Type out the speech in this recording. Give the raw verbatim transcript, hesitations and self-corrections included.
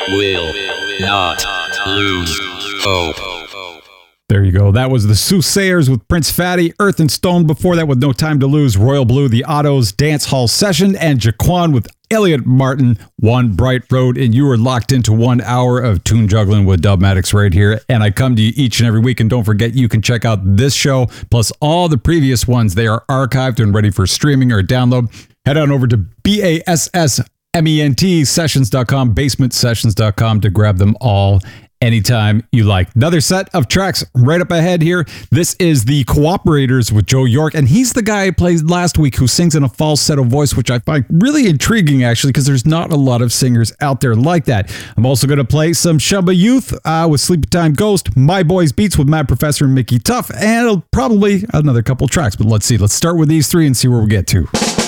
will not lose hope. There you go. That was the Soothsayers with Prince Fatty, Earth and Stone. Before that, with No Time to Lose, Royal Blue, The Ottos, Dance Hall Session, and Jaquan with Elliot Martin, One Bright Road. And you are locked into one hour of tune juggling with Dubmatix right here. And I come to you each and every week. And don't forget, you can check out this show, plus all the previous ones. They are archived and ready for streaming or download. Head on over to B A S S M E N T sessions dot com, basement sessions dot com to grab them all anytime you like. Another set of tracks right up ahead here. This is the Cooperators with Joe York, and he's the guy I played last week who sings in a falsetto voice, which I find really intriguing, actually, because there's not a lot of singers out there like that. I'm also going to play some Shubba Youth uh, with Sleepy Time Ghost, My Boys Beats with Mad Professor and Mickey Tuff, and probably another couple tracks. But let's see. Let's start with these three and see where we get to.